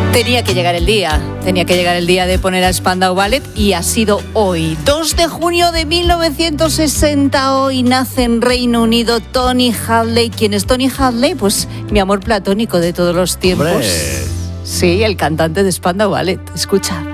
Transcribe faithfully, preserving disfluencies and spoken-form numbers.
Tenía que llegar el día, tenía que llegar el día de poner a Spandau Ballet y ha sido hoy, dos de junio de mil novecientos sesenta. Hoy nace en Reino Unido Tony Hadley. ¿Quién es Tony Hadley? Pues mi amor platónico de todos los tiempos. ¡Hombre! Sí, el cantante de Spandau Ballet. Escucha.